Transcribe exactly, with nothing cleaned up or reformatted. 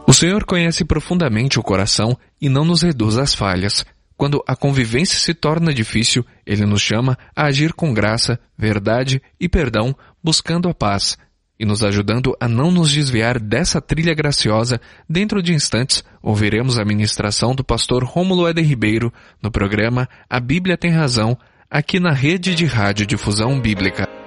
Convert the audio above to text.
O Senhor conhece profundamente o coração e não nos reduz às falhas. Quando a convivência se torna difícil, Ele nos chama a agir com graça, verdade e perdão, buscando a paz, e nos ajudando a não nos desviar dessa trilha graciosa. Dentro de instantes, ouviremos a ministração do pastor Rômulo Éder Ribeiro no programa A Bíblia Tem Razão, aqui na Rede de Rádio Difusão Bíblica.